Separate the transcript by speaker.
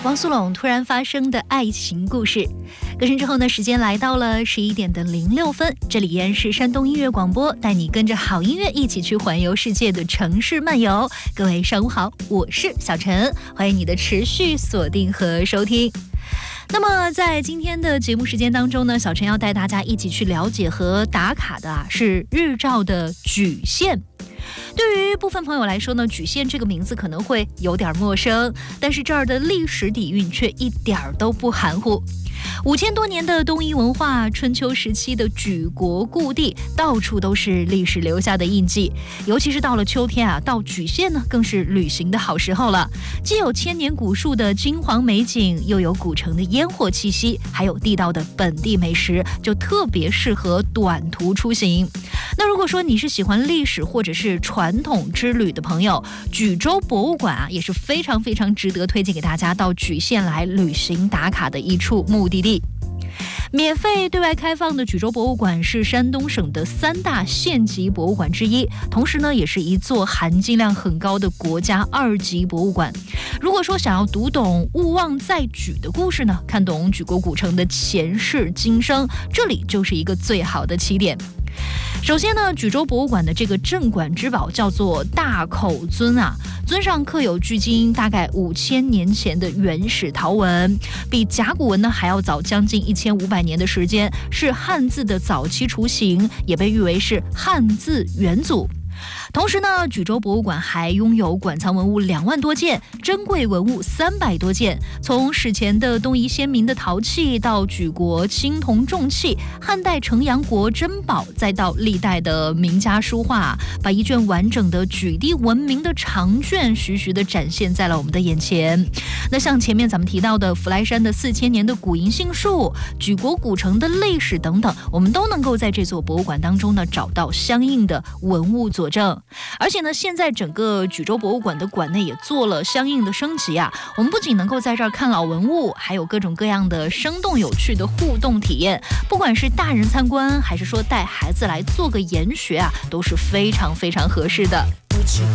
Speaker 1: 王苏泷突然发生的爱情故事。歌声之后呢，时间来到了11:06，这里依然是山东音乐广播，带你跟着好音乐一起去环游世界的城市漫游。各位上午好，我是小陈，欢迎你的持续锁定和收听。那么在今天的节目时间当中呢，小陈要带大家一起去了解和打卡的是日照的莒县。对于部分朋友来说呢，莒县这个名字可能会有点陌生，但是这儿的历史底蕴却一点都不含糊。5000多年的东夷文化，春秋时期的举国故地，到处都是历史留下的印记。尤其是到了秋天啊，到莒县呢更是旅行的好时候了。既有千年古树的金黄美景，又有古城的烟火气息，还有地道的本地美食，就特别适合短途出行。那如果说你是喜欢历史或者是传统之旅的朋友，莒州博物馆啊也是非常非常值得推荐给大家到莒县来旅行打卡的一处目的地。免费对外开放的莒州博物馆是山东省的3大县级博物馆之一，同时呢也是一座含金量很高的国家2级博物馆。如果说想要读懂勿忘在莒的故事呢，看懂莒国古城的前世今生，这里就是一个最好的起点。首先呢，莒州博物馆的这个镇馆之宝叫做大口尊啊，尊上刻有距今大概5000年前的原始陶文，比甲骨文呢还要早将近1500年的时间，是汉字的早期雏形，也被誉为是汉字元祖。同时呢，莒州博物馆还拥有馆藏文物2万多件，珍贵文物300多件，从史前的东夷先民的陶器，到莒国青铜重器，汉代城阳国珍宝，再到历代的名家书画，把一卷完整的莒地文明的长卷徐徐地展现在了我们的眼前。那像前面咱们提到的弗莱山的4000年的古银杏树，莒国古城的历史等等，我们都能够在这座博物馆当中呢找到相应的文物佐证。而且呢，现在整个莒州博物馆的馆内也做了相应的升级啊，我们不仅能够在这儿看老文物，还有各种各样的生动有趣的互动体验，不管是大人参观，还是说带孩子来做个研学啊，都是非常非常合适的。